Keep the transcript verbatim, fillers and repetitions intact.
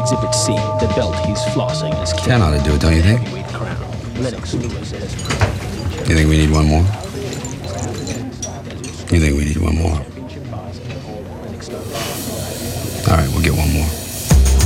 Exhibit C, the belt he's flossing is killed. Ten ought to do it, don't you think? You think we need one more? You think we need one more? All right, we'll get one more.